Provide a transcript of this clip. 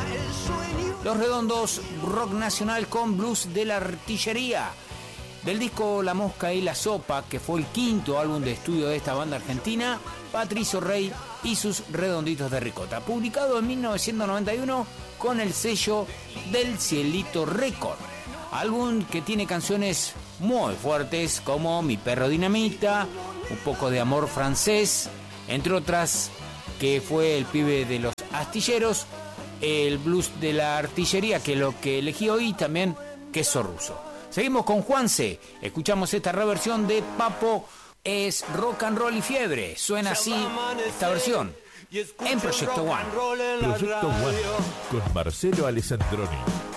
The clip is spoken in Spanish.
Los Redondos, rock nacional con blues de la artillería. Del disco La Mosca y la Sopa, que fue el quinto álbum de estudio de esta banda argentina, Patricio Rey y sus Redonditos de Ricota, publicado en 1991 con el sello del Cielito Record. Álbum que tiene canciones muy fuertes como Mi Perro Dinamita, Un Poco de Amor Francés, entre otras, que fue El Pibe de los Astilleros, el blues de la artillería, que es lo que elegí hoy, también Queso Ruso. Seguimos con Juanse, escuchamos esta reversión de Papo, es Rock and Roll y Fiebre, suena así esta versión en Proyecto One. Proyecto One con Marcelo Alessandroni.